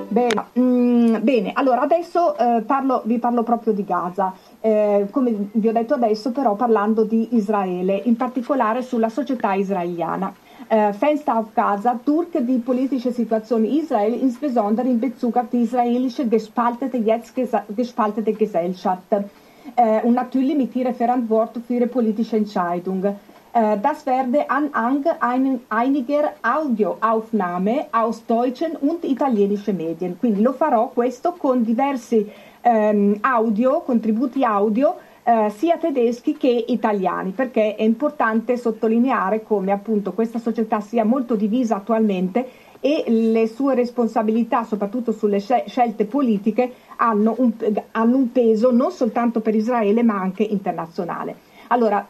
Bene, allora adesso vi parlo proprio di Gaza, come vi ho detto adesso però parlando di Israele, in particolare sulla società israeliana. Fenster auf Gaza durch die politische Situation Israel, insbesondere in Bezug auf die israelische jetzt gespaltete Gesellschaft. Und natürlich mit ihrer Verantwortung für ihre politische Entscheidung. Das werde anhand einiger Audioaufnahme aus deutschen und italienischen Medien. Quindi lo farò questo con diversi contributi audio, sia tedeschi che italiani, perché è importante sottolineare come appunto questa società sia molto divisa attualmente e le sue responsabilità, soprattutto sulle scelte politiche, hanno un peso non soltanto per Israele ma anche internazionale. Allora,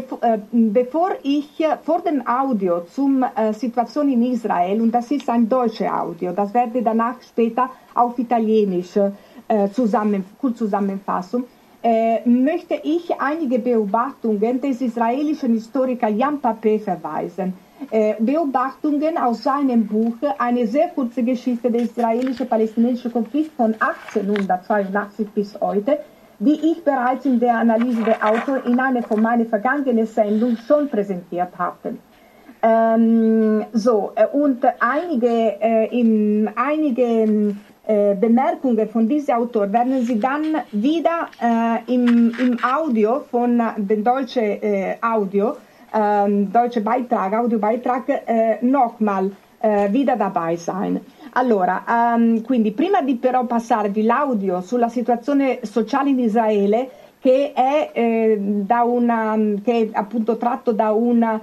vor dem Audio zum Situation in Israel, und das ist ein deutsches Audio, das werde danach später auf Italienisch kurz zusammenfassen, möchte ich einige Beobachtungen des israelischen Historikers Jan Pape verweisen. Beobachtungen aus seinem Buch Eine sehr kurze Geschichte des israelisch-palästinensischen Konflikts von 1882 bis heute, die ich bereits in der Analyse der Autor in einer von meiner vergangenen Sendung schon präsentiert hatte. Und einige Bemerkungen von diesem Autor werden Sie dann wieder im Audio von dem deutschen Audiobeitrag nochmal wieder dabei sein. Allora, quindi prima di però passare dell'audio sulla situazione sociale in Israele, che è appunto tratto da una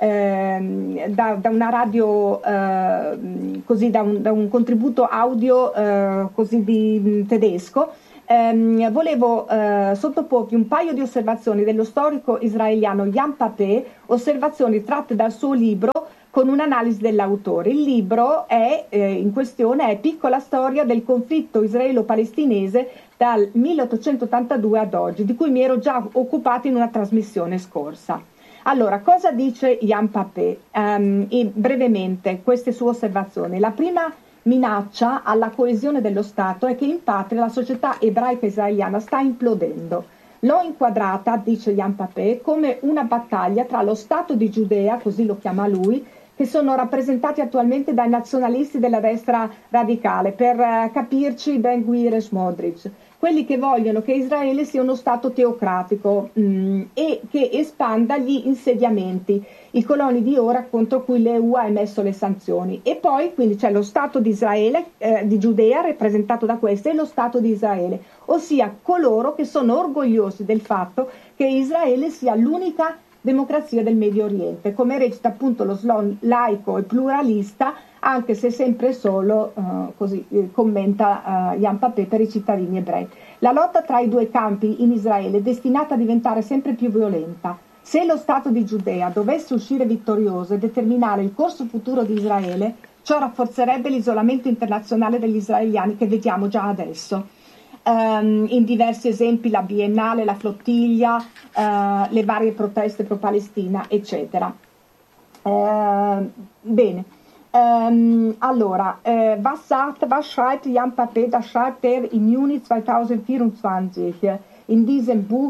radio, così da un contributo audio così di tedesco, volevo sottoporvi un paio di osservazioni dello storico israeliano Jan Pape, osservazioni tratte dal suo libro con un'analisi dell'autore. Il libro in questione è Piccola storia del conflitto israelo-palestinese dal 1882 ad oggi, di cui mi ero già occupato in una trasmissione scorsa. Allora, cosa dice Jan Pape? Brevemente, queste sue osservazioni. La prima minaccia alla coesione dello Stato è che in patria la società ebraica israeliana sta implodendo. L'ho inquadrata, dice Jan Pape, come una battaglia tra lo Stato di Giudea, così lo chiama lui, che sono rappresentati attualmente dai nazionalisti della destra radicale, per capirci Ben-Gvir e Smotrich, quelli che vogliono che Israele sia uno Stato teocratico e che espanda gli insediamenti, i coloni di ora contro cui l'EU ha emesso le sanzioni. E poi quindi c'è lo Stato di Israele, di Giudea, rappresentato da questo, e lo Stato di Israele, ossia coloro che sono orgogliosi del fatto che Israele sia l'unica democrazia del Medio Oriente, come recita appunto lo slogan laico e pluralista, anche se sempre solo, commenta Jan Pape, per i cittadini ebrei. La lotta tra i due campi in Israele è destinata a diventare sempre più violenta. Se lo Stato di Giudea dovesse uscire vittorioso e determinare il corso futuro di Israele, ciò rafforzerebbe l'isolamento internazionale degli israeliani che vediamo già adesso. In diversi esempi, la Biennale, la Flottiglia, le varie proteste pro-Palestina, eccetera. Bene, allora, was schreibt Jan Pape? Das schreibt in Juni 2024 in diesem Buch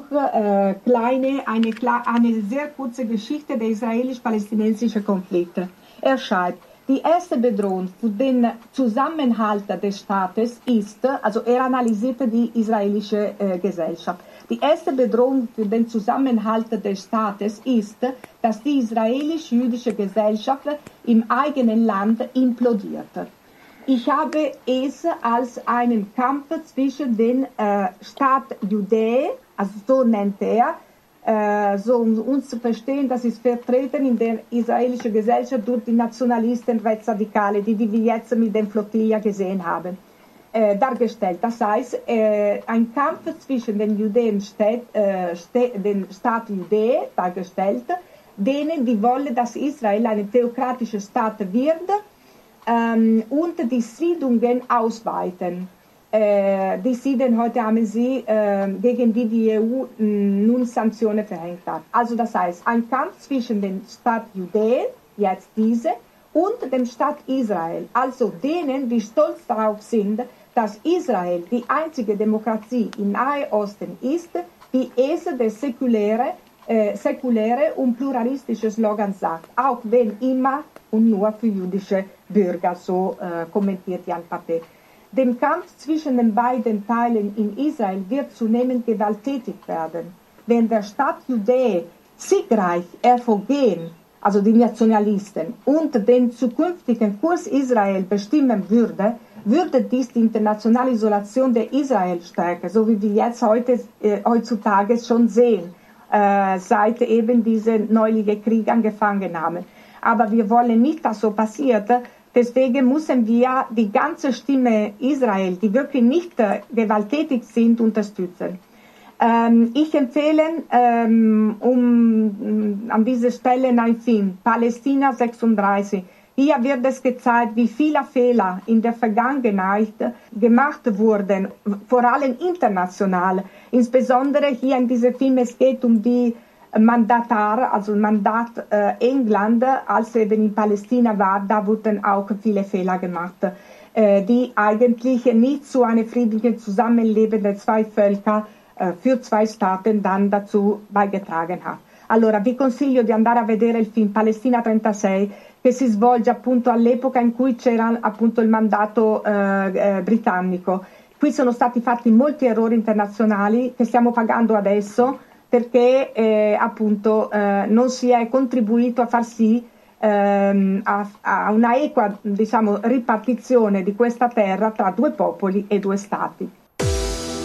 eine sehr kurze Geschichte der israelisch-palästinensischen Konflikte. Schreibt, die erste Bedrohung für den Zusammenhalt des Staates ist, also analysierte die israelische Gesellschaft. Die erste Bedrohung für den Zusammenhalt des Staates ist, dass die israelisch-jüdische Gesellschaft im eigenen Land implodiert. Ich habe es als einen Kampf zwischen den Staat Judäa, also so nennt so um uns zu verstehen, das ist vertreten in der israelischen Gesellschaft durch die Nationalisten, Rechtsradikale, die wir jetzt mit den Flotilla gesehen haben, dargestellt. Das heißt, ein Kampf zwischen den den Staat Judäa, dargestellt, denen die wollen, dass Israel ein theokratischer Staat wird und die Siedlungen ausweiten. Die Siedlungen heute haben sie, gegen die EU nun Sanktionen verhängt hat. Also das heißt, ein Kampf zwischen dem Staat Judäa, jetzt diese, und dem Staat Israel, also denen, die stolz darauf sind, dass Israel die einzige Demokratie im Nahen Osten ist, wie es der säkuläre und pluralistische Slogan sagt, auch wenn immer und nur für jüdische Bürger, so kommentiert Jan Papé. Dem Kampf zwischen den beiden Teilen in Israel wird zunehmend gewalttätig werden. Wenn der Staat Judäa siegreich hervorgehen, also die Nationalisten, und den zukünftigen Kurs Israel bestimmen würde, würde dies die internationale Isolation der Israel stärken, so wie wir jetzt heutzutage schon sehen, seit eben diese neuliche Krieg angefangen haben. Aber wir wollen nicht, dass so passiert. Deswegen müssen wir die ganze Stimme Israel, die wirklich nicht gewalttätig sind, unterstützen. Ich empfehle an dieser Stelle ein Film, Palästina 36. Hier wird es gezeigt, wie viele Fehler in der Vergangenheit gemacht wurden, vor allem international. Insbesondere hier in diesem Film, es geht um die Mandatar, also Mandat England, als eben in Palästina war, da wurden auch viele Fehler gemacht, die eigentlich nicht zu einem friedlichen Zusammenleben der zwei Völker für zwei Stati dann dazu beigetragen hat. Allora vi consiglio di andare a vedere il film Palestina 36 che si svolge appunto all'epoca in cui c'era appunto il mandato britannico. Qui sono stati fatti molti errori internazionali che stiamo pagando adesso perché appunto non si è contribuito a far sì a una equa, diciamo, ripartizione di questa terra tra due popoli e due stati.